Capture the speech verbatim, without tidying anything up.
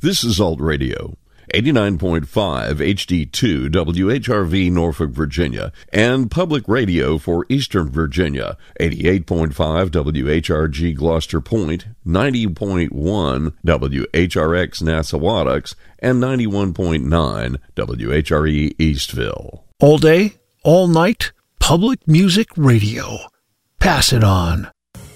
This is Alt Radio, eighty-nine point five H D two W H R V Norfolk, Virginia, and Public Radio for Eastern Virginia, eighty-eight point five W H R G Gloucester Point, ninety point one W H R X Nassawadox, and ninety-one point nine W H R E Eastville. All day, all night, public music radio. Pass it on.